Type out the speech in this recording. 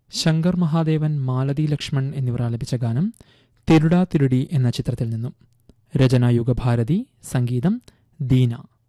ശങ്കർ മഹാദേവൻ, മാലതി ലക്ഷ്മൺ എന്നിവർ ആലപിച്ച ഗാനം തിരുടാ തിരുടി എന്ന ചിത്രത്തിൽ നിന്നും. രചന യുഗഭാരതി, സംഗീതം ദീന.